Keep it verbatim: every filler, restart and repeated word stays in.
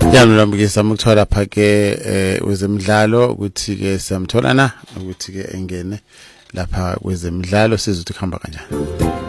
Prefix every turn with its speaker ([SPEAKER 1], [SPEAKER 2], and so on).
[SPEAKER 1] Yami ke samukuthola lapha ke wezemidlalo ukuthi ke samthola na ukuthi ke engene lapha kwezemidlalo sizothi khamba kanjani.